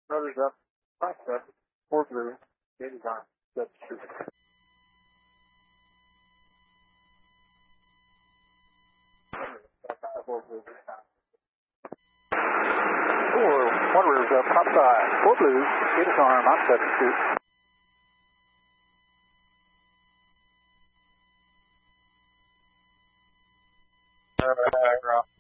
Rudder's up, top set, 4 blue, 89, that's true. 4 blue. 1 Rivers up, top side, 4 blues, 8 is arm, I'm 7 shoot. Background.